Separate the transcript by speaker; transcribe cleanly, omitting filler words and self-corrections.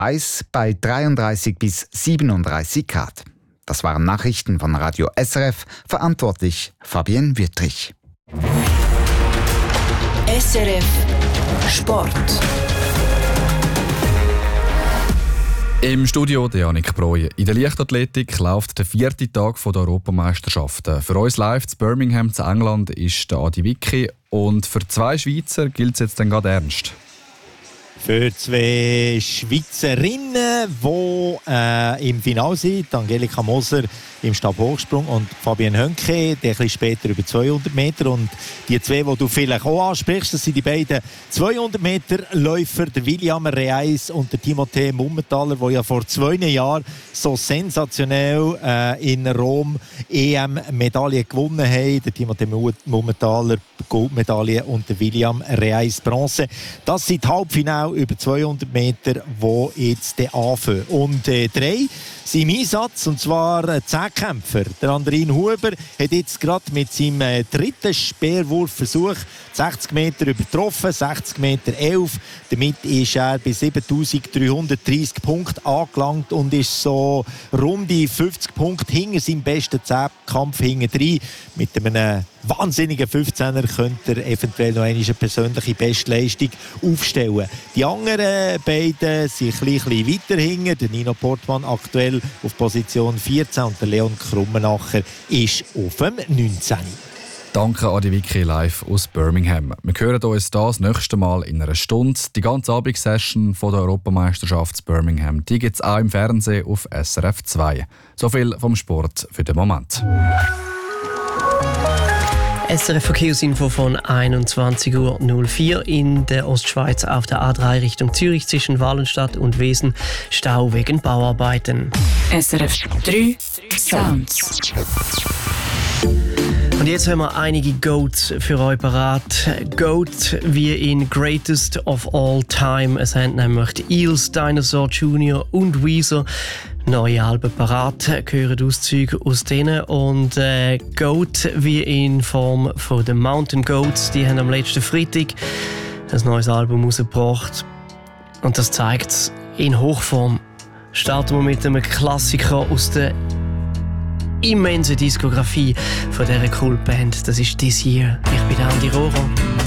Speaker 1: Eis bei 33 bis 37 Grad. Das waren Nachrichten von Radio SRF, verantwortlich Fabienne Wüttrich.
Speaker 2: SRF Sport.
Speaker 3: Im Studio der Janik Breuer. In der Leichtathletik läuft der 4. Tag der Europameisterschaften. Für uns live in Birmingham in England ist der Adi Wicki. Und für 2 Schweizer gilt es jetzt dann gerade ernst.
Speaker 4: Für 2 Schweizerinnen, die im Finale sind, Angelika Moser im Stabhochsprung und Fabienne Hönke, der ein bisschen später über 200 Meter. Und die 2, die du vielleicht auch ansprichst, das sind die beiden 200-Meter-Läufer, der William Reis und der Timothée Mumenthaler, die ja vor 2 Jahren so sensationell in Rom EM-Medaille gewonnen haben. Der Timothée Mumenthaler Goldmedaille und der William Reis Bronze. Das sind die Halbfinale über 200 Meter, die jetzt anfangen. Und 3 sind im Einsatz, und zwar 10 Kämpfer. Der Andrin Huber hat jetzt gerade mit seinem 3. Speerwurfversuch 60 Meter übertroffen, 60 Meter 11. Damit ist er bei 7330 Punkten angelangt und ist so rund 50 Punkte hinter seinem besten 10-Kampf hinten. Mit einem wahnsinnigen 15er könnte er eventuell noch eine persönliche Bestleistung aufstellen. Die anderen beiden sind ein bisschen weiter hinten. Der Nino Portmann aktuell auf Position 14 und der Leon Krummenacher ist auf dem 19.
Speaker 3: Danke Adi Wicki live aus Birmingham. Wir hören uns das nächste Mal in einer Stunde. Die ganze Abendsession der Europameisterschaft in Birmingham, die gibt es auch im Fernsehen auf SRF 2. So viel vom Sport für den Moment.
Speaker 5: SRF Verkehrsinfo von 21.04 Uhr in der Ostschweiz auf der A3 Richtung Zürich zwischen Wallenstadt und Wesen. Stau wegen Bauarbeiten.
Speaker 2: SRF 3 Sounds.
Speaker 5: Und jetzt haben wir einige Goats für euch parat. Goat wie in Greatest of All Time. Es haben nämlich die Eels, Dinosaur Jr. und Weezer neue Alben parat, hören Auszüge aus denen. Und Goat wie in Form von den Mountain Goats, die haben am letzten Freitag ein neues Album rausgebracht. Und das zeigt es in Hochform. Starten wir mit einem Klassiker aus der immensen Diskografie von dieser Kultband. Das ist «This Year». Ich bin Andi Rohrer.